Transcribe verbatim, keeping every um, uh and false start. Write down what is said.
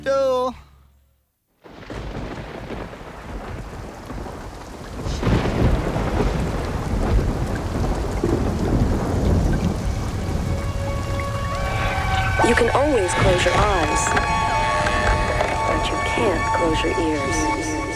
Two. You can always close your eyes, but you can't close your ears.